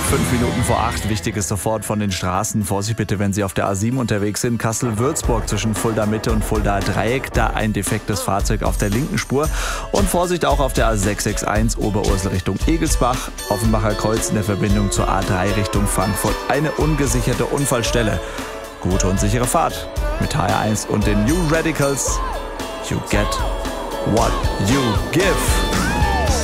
5 Minuten vor 8. Wichtig ist sofort von den Straßen. Vorsicht bitte, wenn Sie auf der A7 unterwegs sind. Kassel-Würzburg zwischen Fulda Mitte und Fulda Dreieck. Da ein defektes Fahrzeug auf der linken Spur. Und Vorsicht auch auf der A661 Oberursel Richtung Egelsbach. Offenbacher Kreuz in der Verbindung zur A3 Richtung Frankfurt. Eine ungesicherte Unfallstelle. Gute und sichere Fahrt mit HR1 und den New Radicals. You get what you give.